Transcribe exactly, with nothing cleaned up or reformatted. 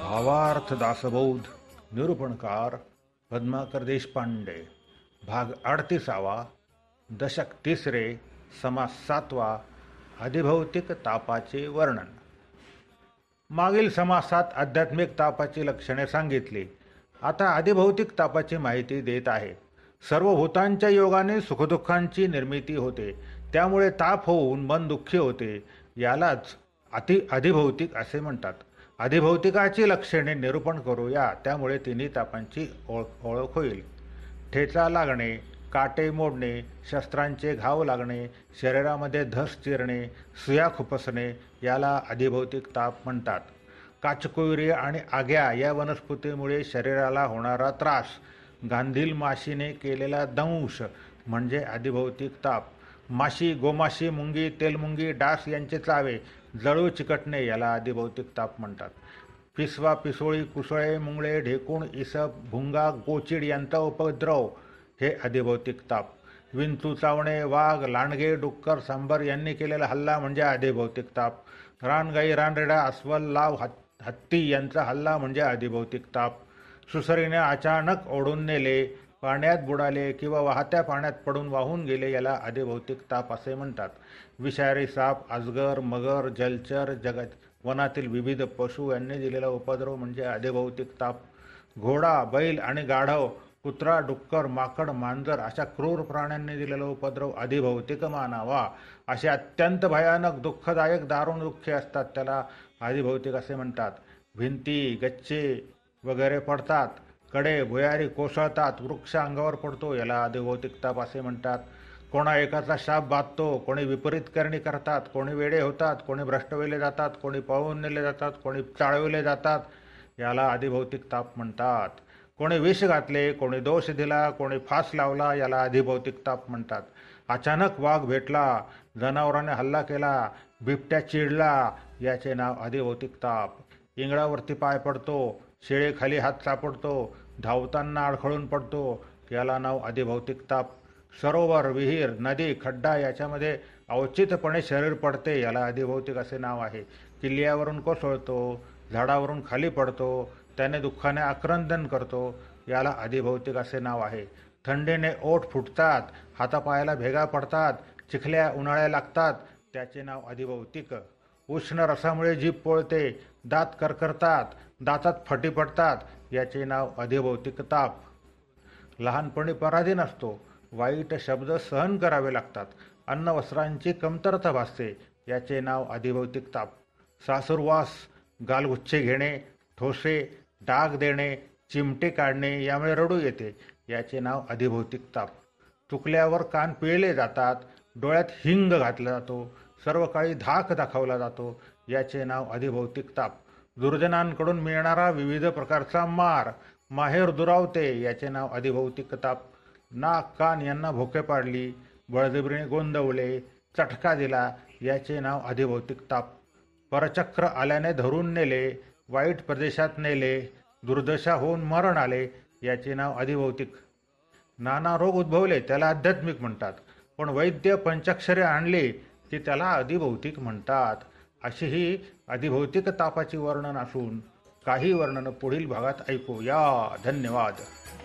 भावार्थ दासबोध निरूपणकार पद्माकर देशपांडे. भाग अडतीसावा. दशक तिसरे. समास सातवा. अधिभौतिक तापाचे वर्णन. मागील समासात आध्यात्मिक तापाची लक्षणे सांगितली. आता अधिभौतिक तापाची माहिती देत आहे. सर्व भूतांच्या योगाने सुखदुःखांची निर्मिती होते, त्यामुळे ताप होऊन मन दुःखी होते. यालाच अति अधिभौतिक असे म्हणतात. अधिभौतिकाची लक्षणे निरूपण करूया, त्यामुळे तिन्ही तापांची ओळख ओळख होईल. ठेचा लागणे, काटे मोडणे, शस्त्रांचे घाव लागणे, शरीरामध्ये धस चिरणे, सुया खुपसणे याला अधिभौतिक ताप म्हणतात. काचकुयरी आणि आग्या या वनस्पतीमुळे शरीराला होणारा त्रास, गांधील माशीने केलेला दंश म्हणजे अधिभौतिक ताप. माशी, गोमाशी, मुंगी, तेलमुंगी, डास यांचे चावे, जळू चिकटणे याला अधिभौतिक ताप म्हणतात. पिसवा, पिसोळी, कुसळे, मुंगळे, ढेकूण, इसप, भुंगा, गोचिड यांचा उपद्रव हे अधिभौतिक ताप. विंचू चावणे, वाघ, लांडगे, डुक्कर, सांबर यांनी केलेला हल्ला म्हणजे अधिभौतिक ताप. रानगाई, रानरेडा, अस्वल, लाव, हत्ती यांचा हल्ला म्हणजे अधिभौतिक ताप. सुसरीने अचानक ओढून नेले, पाण्यात बुडाले किंवा वाहत्या पाण्यात पडून वाहून गेले याला अधिभौतिक ताप असे म्हणतात. विषारी साप, अजगर, मगर, जलचर, जगत वनातील विविध पशु यांनी दिलेला उपद्रव म्हणजे अधिभौतिक ताप. घोडा, बैल आणि गाढव, कुत्रा, डुक्कर, माकड, मांजर अशा क्रूर प्राण्यांनी दिलेला उपद्रव अधिभौतिक मानावा. असे अत्यंत भयानक दुःखदायक दारुण दुःखे असतात, त्याला अधिभौतिक असे म्हणतात. भिंती, गच्चे वगैरे पडतात, कडे भुयारी कोसळतात, वृक्ष अंगावर पडतो याला अधिभौतिक ताप असे म्हणतात. कोणा एकाचा शाप बाधतो, कोणी विपरीत करणी करतात, कोणी वेडे होतात, कोणी भ्रष्टविले जातात, कोणी पळवून नेले जातात, कोणी चाळविले जातात याला अधिभौतिक ताप म्हणतात. कोणी विष घातले, कोणी दोष दिला, कोणी फास लावला याला अधिभौतिक ताप म्हणतात. अचानक वाघ भेटला, जनावराने हल्ला केला, बिबट्या चिडला याचे नाव अधिभौतिक ताप. इंगळावरती पाय पडतो, शेळेखाली हात सापडतो, धावताना अडखळून पडतो याला नाव अधिभौतिक ताप. सरोवर, विहीर, नदी, खड्डा याच्यामध्ये अवचितपणे शरीर पडते याला अधिभौतिक असे नाव आहे. किल्ल्यावरून कोसळतो, झाडावरून खाली पडतो, त्याने दुःखाने आक्रंदन करतो याला अधिभौतिक असे नाव आहे. थंडीने ओठ फुटतात, हातापायाला भेगा पडतात, चिखल्या उन्हाळ्या लागतात त्याचे नाव अधिभौतिक. उष्ण रसामुळे जीभ पोळते, दात करकरतात, दातात फटी पडतात याचे नाव अधिभौतिक ताप. लहानपणी पराधीन असतो, वाईट शब्द सहन करावे लागतात, अन्न वस्त्रांची कमतरता भासते याचे नाव अधिभौतिक ताप. सासुरवास, गालगुच्छे घेणे, ठोसे, डाग देणे, चिमटे काढणे यामुळे रडू येते याचे नाव अधिभौतिक ताप. चुकल्यावर कान पिळले जातात, डोळ्यात हिंग घातला जातो, सर्व काळी धाक दाखवला जातो याचे नाव अधिभौतिक ताप. दुर्जनांकडून मिळणारा विविध प्रकारचा मार, माहेर दुरावते याचे नाव अधिभौतिक ताप. नाक, कान यांना भोके पाडली, बळजबरीने गोंदवले, चटका दिला याचे नाव अधिभौतिक ताप. परचक्र आल्याने धरून नेले, वाईट प्रदेशात नेले, दुर्दशा होऊन मरण आले याचे नाव अधिभौतिक. नाना रोग उद्भवले त्याला आध्यात्मिक म्हणतात, पण वैद्य पंचाक्षरे आणले की त्याला अधिभौतिक म्हणतात. अशी ही अधिभौतिक तापाची वर्णन असून काही वर्णन पुढील भागात ऐकूया. धन्यवाद.